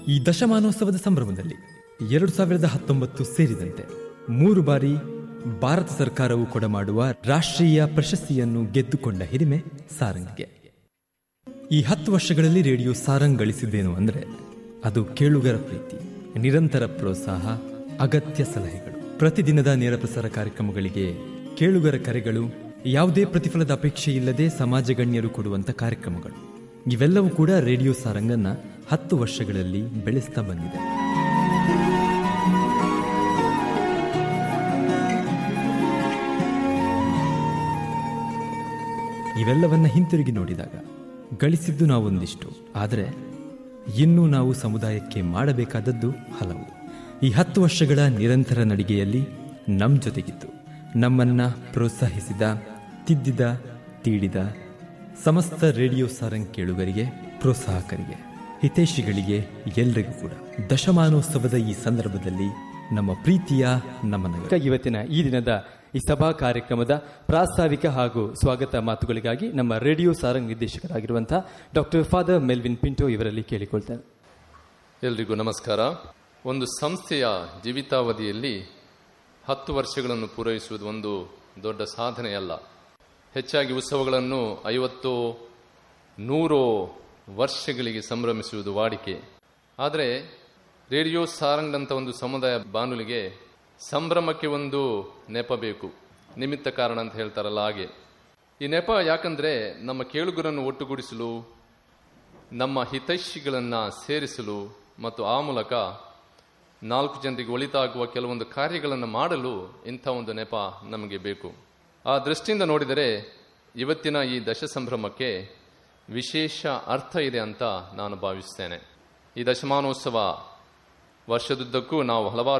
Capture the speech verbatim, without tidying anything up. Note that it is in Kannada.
ಈ ದಶಮಾನೋತ್ಸವದ ಸಂಭ್ರಮದಲ್ಲಿ ಎರಡು ಸಾವಿರದ ಹತ್ತೊಂಬತ್ತು ಸೇರಿದಂತೆ ಮೂರು ಬಾರಿ ಭಾರತ ಸರ್ಕಾರವು ಕೊಡಮಾಡುವ ರಾಷ್ಟ್ರೀಯ ಪ್ರಶಸ್ತಿಯನ್ನು ಗೆದ್ದುಕೊಂಡ ಹಿರಿಮೆ ಸಾರಂಗ್ಗೆ. ಈ ಹತ್ತು ವರ್ಷಗಳಲ್ಲಿ ರೇಡಿಯೋ ಸಾರಂಗ್ ಗಳಿಸಿದ್ದೇನು ಅಂದರೆ ಅದು ಕೇಳುಗರ ಪ್ರೀತಿ, ನಿರಂತರ ಪ್ರೋತ್ಸಾಹ, ಅಗತ್ಯ ಸಲಹೆಗಳು, ಪ್ರತಿದಿನದ ನೇರ ಪ್ರಸಾರ ಕಾರ್ಯಕ್ರಮಗಳಿಗೆ ಕೇಳುಗರ ಕರೆಗಳು, ಯಾವುದೇ ಪ್ರತಿಫಲದ ಅಪೇಕ್ಷೆ ಇಲ್ಲದೆ ಸಮಾಜ ಗಣ್ಯರು ಕೊಡುವಂತ ಕಾರ್ಯಕ್ರಮಗಳು, ಇವೆಲ್ಲವೂ ಕೂಡ ರೇಡಿಯೋ ಸಾರಂಗನ್ನ ಹತ್ತು ವರ್ಷಗಳಲ್ಲಿ ಬೆಳೆಸ್ತಾ ಬಂದಿದೆ. ಇವೆಲ್ಲವನ್ನ ಹಿಂತಿರುಗಿ ನೋಡಿದಾಗ ಗಳಿಸಿದ್ದು ನಾವೊಂದಿಷ್ಟು, ಆದರೆ ಇನ್ನೂ ನಾವು ಸಮುದಾಯಕ್ಕೆ ಮಾಡಬೇಕಾದದ್ದು ಹಲವು. ಈ ಹತ್ತು ವರ್ಷಗಳ ನಿರಂತರ ನಡಿಗೆಯಲ್ಲಿ ನಮ್ಮ ಜೊತೆಗಿದ್ದು ನಮ್ಮನ್ನ ಪ್ರೋತ್ಸಾಹಿಸಿದ, ತಿದ್ದಿದ, ತೀಡಿದ ಸಮಸ್ತ ರೇಡಿಯೋ ಸಾರಂಗ್ ಕೇಳುಗರಿಗೆ, ಪ್ರೋತ್ಸಾಹಕರಿಗೆ, ಹಿತೈಷಿಗಳಿಗೆ ಎಲ್ಲರಿಗೂ ಕೂಡ ದಶಮಾನೋತ್ಸವದ ಈ ಸಂದರ್ಭದಲ್ಲಿ ನಮ್ಮ ಪ್ರೀತಿಯ ನಮನ. ಇವತ್ತಿನ ಈ ದಿನದ ಈ ಸಭಾ ಕಾರ್ಯಕ್ರಮದ ಪ್ರಾಸ್ತಾವಿಕ ಹಾಗೂ ಸ್ವಾಗತ ಮಾತುಗಳಿಗಾಗಿ ನಮ್ಮ radio Sarang ನಿರ್ದೇಶಕರಾಗಿರುವಂತಹ doctor father Melvin Pinto ಇವರಲ್ಲಿ ಕೇಳಿಕೊಳ್ತೇನೆ. ಎಲ್ರಿಗೂ ನಮಸ್ಕಾರ. ಒಂದು ಸಂಸ್ಥೆಯ ಜೀವಿತಾವಧಿಯಲ್ಲಿ ಹತ್ತು ವರ್ಷಗಳನ್ನು ಪೂರೈಸುವುದು ಒಂದು ದೊಡ್ಡ ಸಾಧನೆಯಲ್ಲ. ಹೆಚ್ಚಾಗಿ ಉತ್ಸವಗಳನ್ನು ಐವತ್ತು ನೂರು ವರ್ಷಗಳಿಗೆ ಸಂಭ್ರಮಿಸುವುದು ವಾಡಿಕೆ. ಆದರೆ ರೇಡಿಯೋ ಸಾರಂಗ್ ಅಂತ ಒಂದು ಸಮುದಾಯ ಬಾನುಲಿಗೆ ಸಂಭ್ರಮಕ್ಕೆ ಒಂದು ನೆಪ ಬೇಕು, ನಿಮಿತ್ತ ಕಾರಣ ಅಂತ ಹೇಳ್ತಾರಲ್ಲ ಹಾಗೆ. ಈ ನೆಪ ಯಾಕಂದ್ರೆ ನಮ್ಮ ಕೇಳುಗರನ್ನು ಒಟ್ಟುಗೂಡಿಸಲು, ನಮ್ಮ ಹಿತೈಷಿಗಳನ್ನು ಸೇರಿಸಲು ಮತ್ತು ಆ ಮೂಲಕ ನಾಲ್ಕು ಜನರಿಗೆ ಒಳಿತಾಗುವ ಕೆಲವೊಂದು ಕಾರ್ಯಗಳನ್ನು ಮಾಡಲು ಇಂಥ ಒಂದು ನೆಪ ನಮಗೆ ಬೇಕು. ಆ ದೃಷ್ಟಿಯಿಂದ ನೋಡಿದರೆ ಇವತ್ತಿನ ಈ ದಶ ಸಂಭ್ರಮಕ್ಕೆ ವಿಶೇಷ ಅರ್ಥ ಇದೆ ಅಂತ ನಾನು ಭಾವಿಸ್ತೇನೆ. ಈ ದಶಮಾನೋತ್ಸವ ವರ್ಷದುದ್ದಕ್ಕೂ ನಾವು ಹಲವಾರು